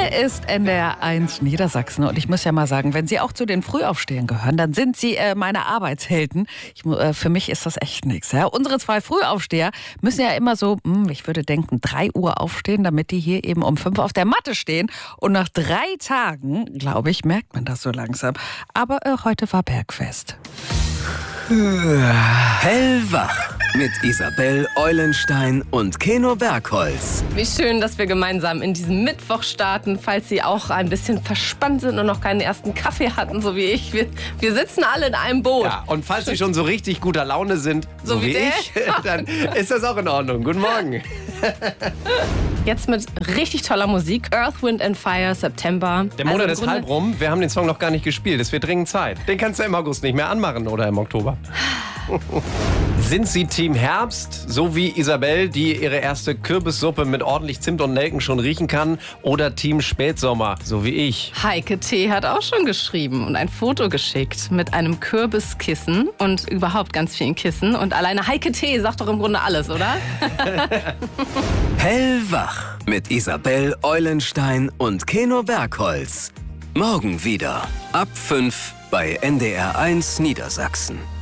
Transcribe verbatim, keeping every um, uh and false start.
Hier ist N D R eins Niedersachsen und ich muss ja mal sagen, wenn Sie auch zu den Frühaufstehern gehören, dann sind Sie äh, meine Arbeitshelden. Ich, äh, für mich ist das echt nichts. Ja? Unsere zwei Frühaufsteher müssen ja immer so, hm, ich würde denken, drei Uhr aufstehen, damit die hier eben um fünf auf der Matte stehen. Und nach drei Tagen, glaube ich, merkt man das so langsam. Aber äh, heute war Bergfest. Hellwach mit Isabel Eulenstein und Keno Bergholz. Wie schön, dass wir gemeinsam in diesen Mittwoch starten, falls Sie auch ein bisschen verspannt sind und noch keinen ersten Kaffee hatten, so wie ich. Wir, wir sitzen alle in einem Boot. Ja, und falls Sie schon so richtig guter Laune sind, so, So wie wie der? ich, dann ist das auch in Ordnung. Guten Morgen. Jetzt mit richtig toller Musik. Earth, Wind and Fire, September. Der Monat Also im ist Grunde- halb rum. Wir haben den Song noch gar nicht gespielt. Es wird dringend Zeit. Den kannst du im August nicht mehr anmachen oder im Oktober. Sind Sie Team Herbst, so wie Isabel, die ihre erste Kürbissuppe mit ordentlich Zimt und Nelken schon riechen kann? Oder Team Spätsommer, so wie ich? Heike T. hat auch schon geschrieben und ein Foto geschickt mit einem Kürbiskissen und überhaupt ganz vielen Kissen. Und alleine Heike T. sagt doch im Grunde alles, oder? Hellwach mit Isabel Eulenstein und Keno Bergholz. Morgen wieder ab fünf bei N D R eins Niedersachsen.